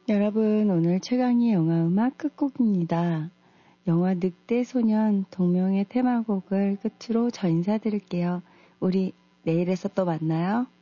여러분, 오늘 최강의 영화음악 끝곡입니다. 영화 늑대소년 동명의 테마곡을 끝으로 저 인사드릴게요. 우리 내일에서 또 만나요.